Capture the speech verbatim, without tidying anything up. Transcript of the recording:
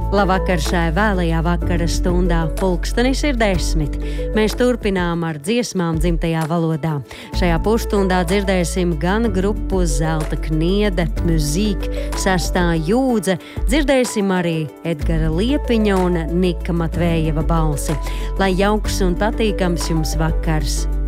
Labvakar šai vēlajā vakara stundā, pulkstenis ir desmit. Mēs turpinām ar dziesmām dzimtajā valodā. Šajā pusstundā dzirdēsim gan grupu Zelta Kniede, Muzīk, Sastā Jūdze, dzirdēsim arī Edgara Liepiņa un Nika Matvējeva balsi. Lai jauks un patīkams jums vakars!